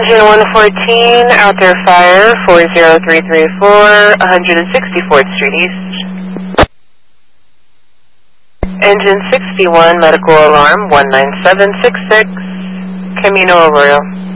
Engine 114, out there fire, 40334, 164th Street East. Engine 61, medical alarm, 19766, Camino Arroyo.